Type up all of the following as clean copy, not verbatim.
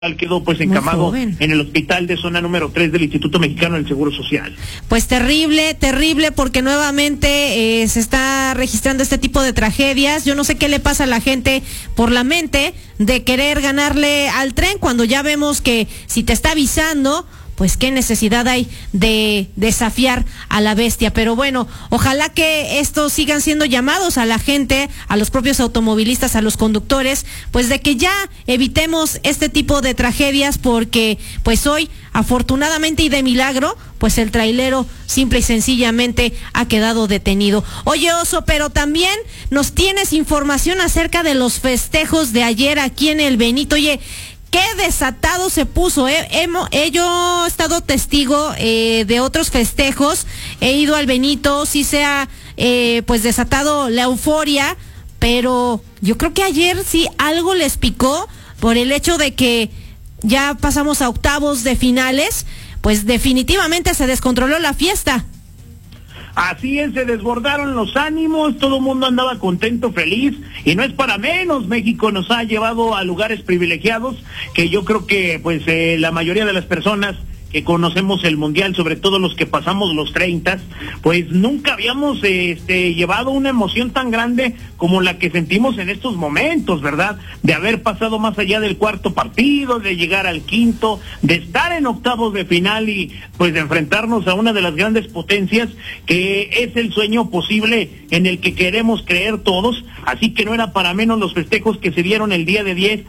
quedó pues encamado en el hospital de zona número 3 del Instituto Mexicano del Seguro Social. Pues terrible, porque nuevamente se está registrando este tipo de tragedias. Yo no sé qué le pasa a la gente por la mente de querer ganarle al tren cuando ya vemos que si te está avisando, pues qué necesidad hay de desafiar a la bestia. Pero bueno, ojalá que estos sigan siendo llamados a la gente, a los propios automovilistas, a los conductores, pues de que ya evitemos este tipo de tragedias, porque pues hoy, afortunadamente y de milagro, pues el trailero simple y sencillamente ha quedado detenido. Oye, Oso, pero también nos tienes información acerca de los festejos de ayer aquí en el Benito. Oye, qué desatado se puso, yo he estado testigo de otros festejos, he ido al Benito, sí se ha pues desatado la euforia, pero yo creo que ayer sí algo les picó por el hecho de que ya pasamos a octavos de finales, pues definitivamente se descontroló la fiesta. Así es, se desbordaron los ánimos, todo el mundo andaba contento, feliz, y no es para menos. México nos ha llevado a lugares privilegiados que yo creo que pues la mayoría de las personas que conocemos el mundial, sobre todo los que pasamos los 30, pues nunca habíamos llevado una emoción tan grande como la que sentimos en estos momentos, ¿verdad? De haber pasado más allá del cuarto partido, de llegar al quinto, de estar en octavos de final y pues de enfrentarnos a una de las grandes potencias que es el sueño posible en el que queremos creer todos. Así que no era para menos los festejos que se dieron el día de ayer,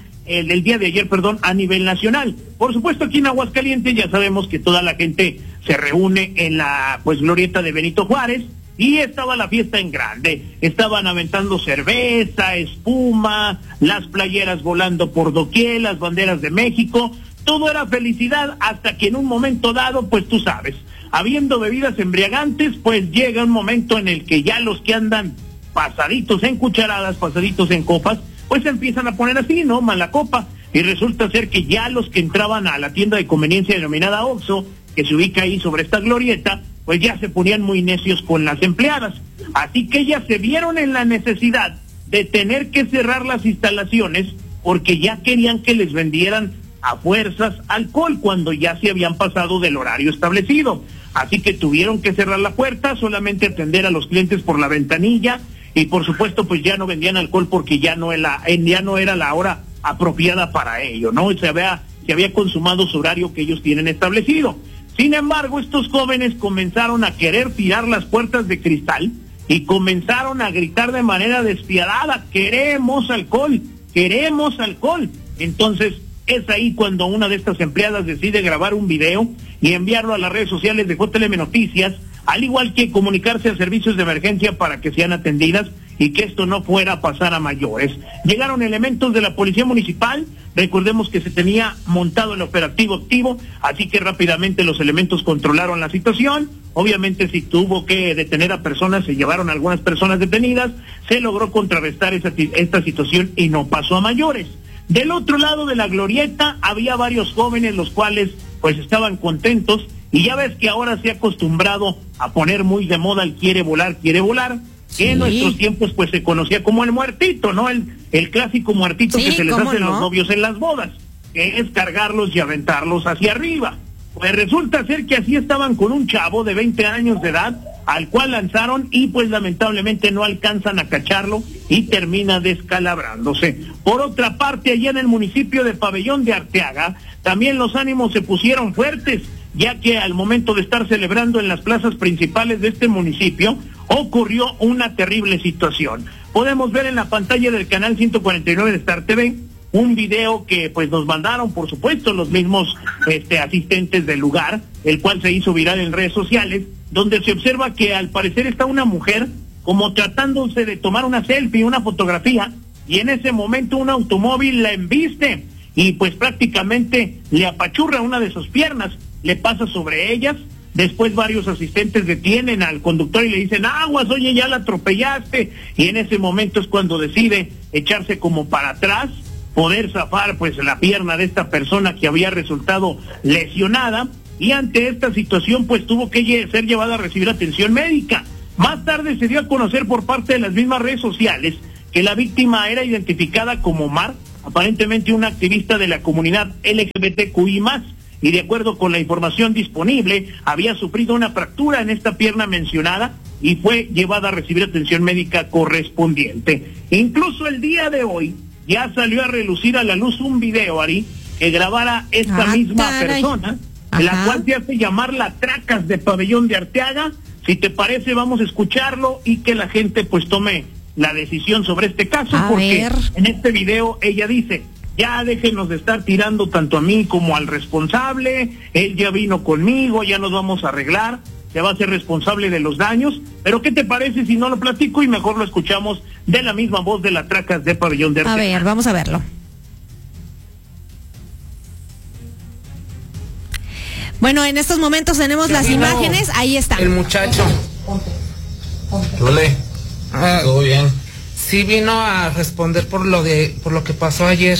a nivel nacional. Por supuesto, aquí en Aguascalientes ya sabemos que toda la gente se reúne en la glorieta de Benito Juárez, y estaba la fiesta en grande. Estaban aventando cerveza, espuma, las playeras volando por doquier, las banderas de México. Todo era felicidad, hasta que en un momento dado, pues tú sabes, habiendo bebidas embriagantes, pues llega un momento en el que ya los que andan pasaditos en cucharadas, pasaditos en copas, pues se empiezan a poner así, ¿no? Mala copa. Y resulta ser que ya los que entraban a la tienda de conveniencia denominada Oxxo, que se ubica ahí sobre esta glorieta, pues ya se ponían muy necios con las empleadas. Así que ellas se vieron en la necesidad de tener que cerrar las instalaciones, porque ya querían que les vendieran a fuerzas alcohol cuando ya se habían pasado del horario establecido. Así que tuvieron que cerrar la puerta, solamente atender a los clientes por la ventanilla. Y por supuesto, pues ya no vendían alcohol porque ya no era la hora apropiada para ello, ¿no? Se había consumado su horario que ellos tienen establecido. Sin embargo, estos jóvenes comenzaron a querer tirar las puertas de cristal y comenzaron a gritar de manera despiadada: queremos alcohol, queremos alcohol. Entonces, es ahí cuando una de estas empleadas decide grabar un video y enviarlo a las redes sociales de JLM Noticias, al igual que comunicarse a servicios de emergencia para que sean atendidas y que esto no fuera a pasar a mayores. Llegaron elementos de la Policía Municipal, recordemos que se tenía montado el operativo activo, así que rápidamente los elementos controlaron la situación. Obviamente, si tuvo que detener a personas, se llevaron a algunas personas detenidas, se logró contrarrestar esta situación y no pasó a mayores. Del otro lado de la glorieta había varios jóvenes, los cuales pues estaban contentos. Y ya ves que ahora se ha acostumbrado a poner muy de moda el quiere volar, que en nuestros tiempos pues se conocía como el muertito, ¿no? El clásico muertito que se les hace a los novios en las bodas, que es cargarlos y aventarlos hacia arriba. Pues resulta ser que así estaban con un chavo de 20 años de edad, al cual lanzaron y pues lamentablemente no alcanzan a cacharlo y termina descalabrándose. Por otra parte, allá en el municipio de Pabellón de Arteaga, también los ánimos se pusieron fuertes, ya que al momento de estar celebrando en las plazas principales de este municipio, ocurrió una terrible situación. Podemos ver en la pantalla del canal 149 de Star TV un video que pues nos mandaron, por supuesto, los mismos asistentes del lugar, el cual se hizo viral en redes sociales, donde se observa que al parecer está una mujer como tratándose de tomar una selfie, una fotografía, y en ese momento un automóvil la embiste y pues prácticamente le apachurra una de sus piernas, le pasa sobre ellas. Después varios asistentes detienen al conductor y le dicen: aguas, oye, ya la atropellaste. Y en ese momento es cuando decide echarse como para atrás, poder zafar pues la pierna de esta persona que había resultado lesionada, y ante esta situación pues tuvo que ser llevada a recibir atención médica. Más tarde se dio a conocer por parte de las mismas redes sociales que la víctima era identificada como Mar, aparentemente un activista de la comunidad LGBTQI+, y de acuerdo con la información disponible, había sufrido una fractura en esta pierna mencionada y fue llevada a recibir atención médica correspondiente. Incluso el día de hoy ya salió a relucir a la luz un video, Ari, que grabara esta misma persona, la cual se hace llamar la Tracas de Pabellón de Arteaga. Si te parece, vamos a escucharlo y que la gente pues tome la decisión sobre este caso, porque en este video ella dice: ya déjenos de estar tirando tanto a mí como al responsable, él ya vino conmigo, ya nos vamos a arreglar, se va a ser responsable de los daños. Pero ¿qué te parece si no lo platico y mejor lo escuchamos de la misma voz de la Tracas de Pabellón de Arteaga? A ver, vamos a verlo. Bueno, en estos momentos tenemos las imágenes, ahí está. El muchacho. Ole, todo bien. Sí vino a responder por lo que pasó ayer.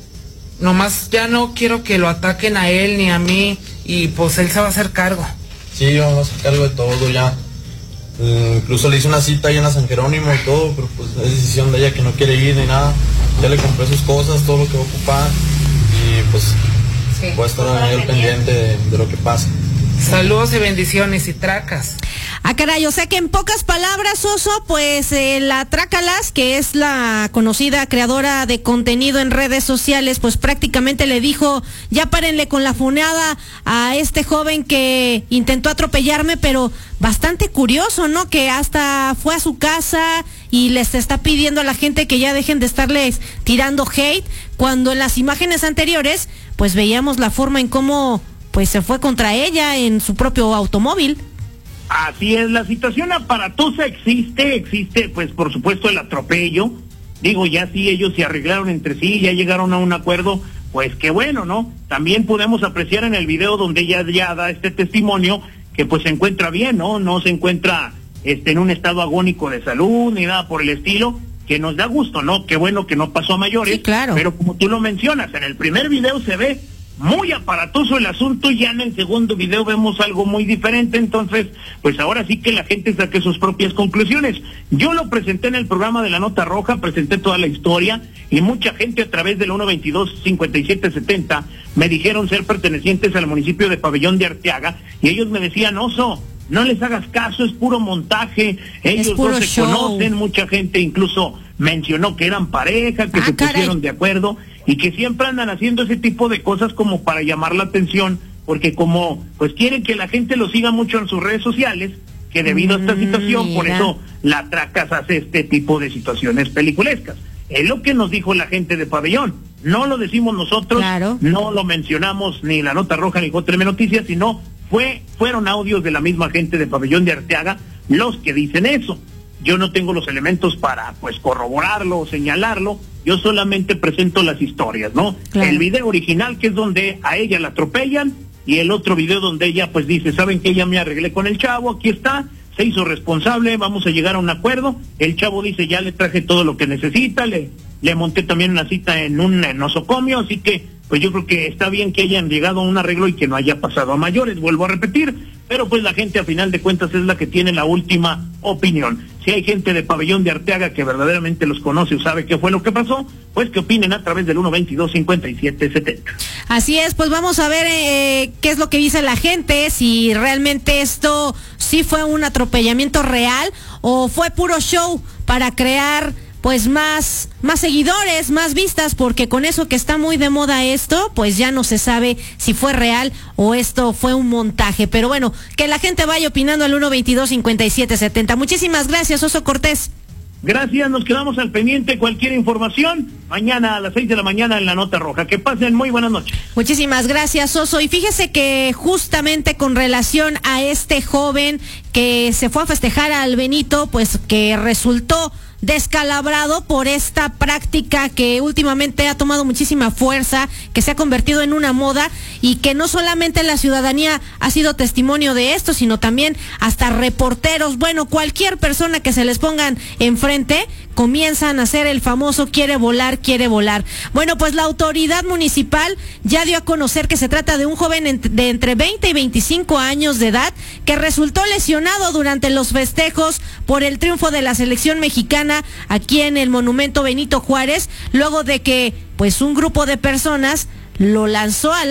Nomás ya no quiero que lo ataquen a él ni a mí, y pues él se va a hacer cargo. Sí, vamos a hacer cargo de todo ya. Incluso le hice una cita ahí en la San Jerónimo y todo, pero pues es decisión de ella que no quiere ir ni nada. Ya le compré sus cosas, todo lo que va a ocupar, y pues voy a estar ahí al pendiente de lo que pasa. Saludos y bendiciones y Tracas. Ah, caray, o sea que en pocas palabras, Oso, pues la Trácalas, que es la conocida creadora de contenido en redes sociales, pues prácticamente le dijo: ya párenle con la funada a este joven que intentó atropellarme. Pero bastante curioso, ¿no? Que hasta fue a su casa y les está pidiendo a la gente que ya dejen de estarles tirando hate, cuando en las imágenes anteriores pues veíamos la forma en cómo pues se fue contra ella en su propio automóvil. Así es, la situación aparatosa existe pues por supuesto el atropello. Digo, ya sí ellos se arreglaron entre sí, ya llegaron a un acuerdo, pues qué bueno, ¿no? También podemos apreciar en el video donde ella ya da este testimonio que pues se encuentra bien, ¿no? No se encuentra en un estado agónico de salud ni nada por el estilo, que nos da gusto, ¿no? Qué bueno que no pasó a mayores. Sí, claro. Pero como tú lo mencionas, en el primer video se ve muy aparatoso el asunto, y ya en el segundo video vemos algo muy diferente. Entonces, pues ahora sí que la gente saque sus propias conclusiones. Yo lo presenté en el programa de La Nota Roja, presenté toda la historia, y mucha gente a través del 122-5770 me dijeron ser pertenecientes al municipio de Pabellón de Arteaga, y ellos me decían: Oso, no les hagas caso, es puro montaje, ellos no se conocen. Mucha gente incluso mencionó que eran pareja, que se pusieron de acuerdo, y que siempre andan haciendo ese tipo de cosas como para llamar la atención, porque como pues quieren que la gente lo siga mucho en sus redes sociales, que debido a esta situación, por eso la Tracas hace este tipo de situaciones peliculescas. Es lo que nos dijo la gente de Pabellón, no lo decimos nosotros, no lo mencionamos ni La Nota Roja ni JM Noticias, sino fueron audios de la misma gente de Pabellón de Arteaga los que dicen eso. Yo no tengo los elementos para pues corroborarlo o señalarlo, yo solamente presento las historias, ¿no? Claro. El video original, que es donde a ella la atropellan, y el otro video donde ella pues dice: saben que ya me arreglé con el chavo, aquí está, se hizo responsable, vamos a llegar a un acuerdo. El chavo dice: ya le traje todo lo que necesita, le monté también una cita en un nosocomio, así que pues yo creo que está bien que hayan llegado a un arreglo y que no haya pasado a mayores, vuelvo a repetir, pero pues la gente a final de cuentas es la que tiene la última opinión. Si hay gente de Pabellón de Arteaga que verdaderamente los conoce o sabe qué fue lo que pasó, pues que opinen a través del 122-5770. Así es, pues vamos a ver qué es lo que dice la gente, si realmente esto sí fue un atropellamiento real o fue puro show para crear pues más seguidores, más vistas, porque con eso que está muy de moda esto, pues ya no se sabe si fue real o esto fue un montaje. Pero bueno, que la gente vaya opinando al 122-5770. Muchísimas gracias, Oso Cortés. Gracias, nos quedamos al pendiente. Cualquier información, mañana a las 6 de la mañana en La Nota Roja. Que pasen muy buenas noches. Muchísimas gracias, Oso. Y fíjese que justamente con relación a este joven que se fue a festejar al Benito, pues que resultó descalabrado por esta práctica que últimamente ha tomado muchísima fuerza, que se ha convertido en una moda, y que no solamente la ciudadanía ha sido testimonio de esto, sino también hasta reporteros, bueno, cualquier persona que se les pongan enfrente, comienzan a hacer el famoso quiere volar, quiere volar. Bueno, pues la autoridad municipal ya dio a conocer que se trata de un joven de entre 20 y 25 años de edad que resultó lesionado durante los festejos por el triunfo de la selección mexicana aquí en el Monumento Benito Juárez, luego de que pues un grupo de personas lo lanzó al